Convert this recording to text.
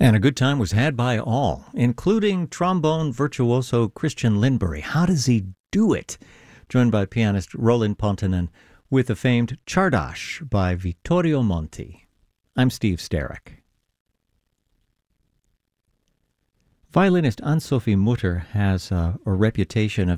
And a good time was had by all, including trombone virtuoso Christian Lindbergh. How does he do it? Joined by pianist Roland Pontanen with the famed Czardas by Vittorio Monti. I'm Steve Starrick. Violinist Anne-Sophie Mutter has a reputation of